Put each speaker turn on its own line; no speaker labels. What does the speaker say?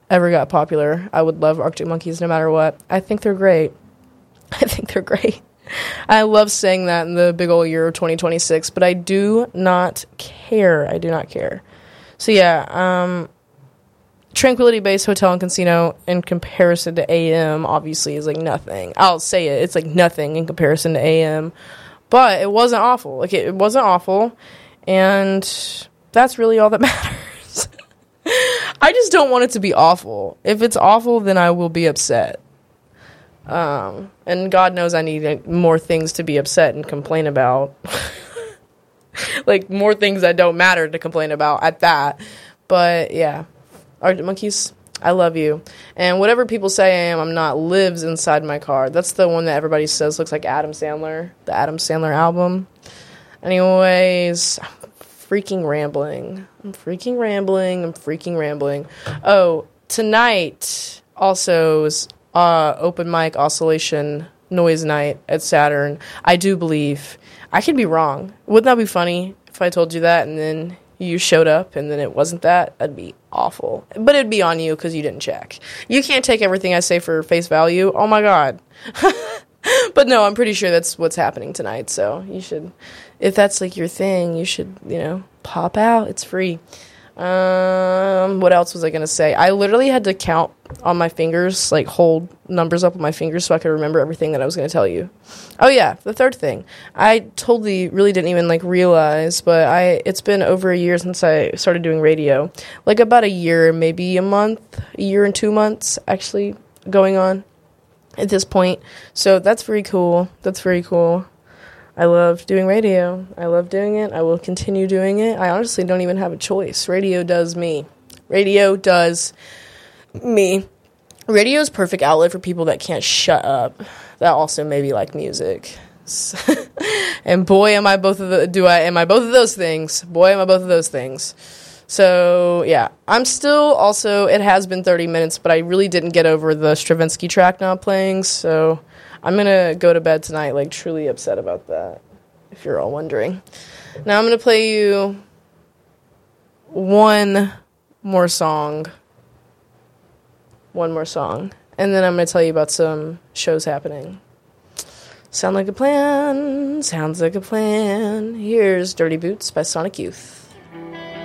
ever got popular. I would love Arctic Monkeys no matter what. I think they're great. I think they're great. I love saying that in the big old year of 2026, but I do not care. I do not care. So yeah, Tranquility Base Hotel and Casino in comparison to AM obviously is like nothing. I'll say it. It's like nothing in comparison to AM. But it wasn't awful. Like, it wasn't awful. And that's really all that matters. I just don't want it to be awful. If it's awful, then I will be upset. And God knows I need more things to be upset and complain about. Like, more things that don't matter to complain about at that. But, yeah. Arctic Monkeys, I love you. And whatever people say I am, I'm not lives inside my car. That's the one that everybody says looks like Adam Sandler. The Adam Sandler album. Anyways, I'm freaking rambling. Oh, tonight also is open mic oscillation noise night at Saturn. I do believe. I could be wrong. Wouldn't that be funny if I told you that and then you showed up and then it wasn't that? That'd be awful. But it'd be on you because you didn't check. You can't take everything I say for face value. Oh my God. But no, I'm pretty sure that's what's happening tonight. So you should, if that's like your thing, you should, pop out. It's free. What else was I going to say? I literally had to count on my fingers, like hold numbers up on my fingers so I could remember everything that I was going to tell you. Oh yeah, the third thing. I totally really didn't even realize, but it's been over a year since I started doing radio. Like about a year, maybe a year and 2 months actually going on at this point. So that's very cool. I love doing radio. I love doing it. I will continue doing it. I honestly don't even have a choice. Radio does me. Radio is perfect outlet for people that can't shut up. That also maybe like music. And boy, am I both of those things. So, yeah. I'm still also, it has been 30 minutes, but I really didn't get over the Stravinsky track not playing, so I'm going to go to bed tonight, truly upset about that, if you're all wondering. Now I'm going to play you one more song. And then I'm going to tell you about some shows happening. Sounds like a plan. Here's Dirty Boots by Sonic Youth.